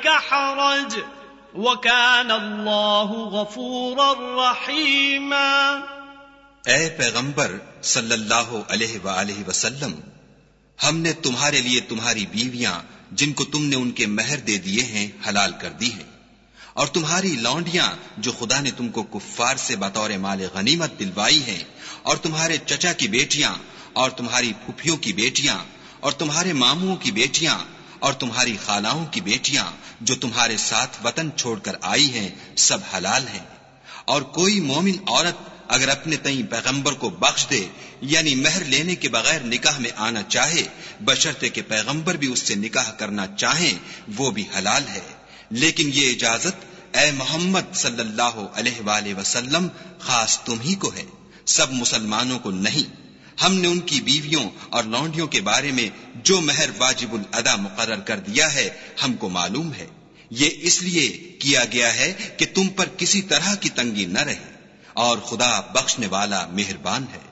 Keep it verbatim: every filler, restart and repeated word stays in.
ذلك حرج وكان الله غفورا رحيما۔ اے پیغمبر صلی اللہ علیہ وآلہ وسلم، ہم نے تمہارے لیے تمہاری بیویاں جن کو تم نے ان کے مہر دے دیے ہیں حلال کر دی ہیں، اور تمہاری لونڈیاں جو خدا نے تم کو کفار سے بطور مال غنیمت دلوائی ہیں، اور تمہارے چچا کی بیٹیاں اور تمہاری پھوپھیوں کی بیٹیاں اور تمہارے ماموں کی بیٹیاں اور تمہاری خالاؤں کی بیٹیاں جو تمہارے ساتھ وطن چھوڑ کر آئی ہیں، سب حلال ہیں۔ اور کوئی مومن عورت اگر اپنے تئیں پیغمبر کو بخش دے یعنی مہر لینے کے بغیر نکاح میں آنا چاہے، بشرطے کہ پیغمبر بھی اس سے نکاح کرنا چاہیں، وہ بھی حلال ہے۔ لیکن یہ اجازت اے محمد صلی اللہ علیہ وآلہ وسلم خاص تم ہی کو ہے، سب مسلمانوں کو نہیں۔ ہم نے ان کی بیویوں اور لونڈیوں کے بارے میں جو مہر واجب الادا مقرر کر دیا ہے ہم کو معلوم ہے، یہ اس لیے کیا گیا ہے کہ تم پر کسی طرح کی تنگی نہ رہے، اور خدا بخشنے والا مہربان ہے۔